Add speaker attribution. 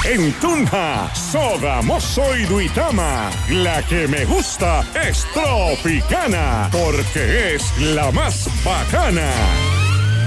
Speaker 1: en Tunja, Sogamoso y Duitama. La que me gusta es Tropicana, porque es la más bacana.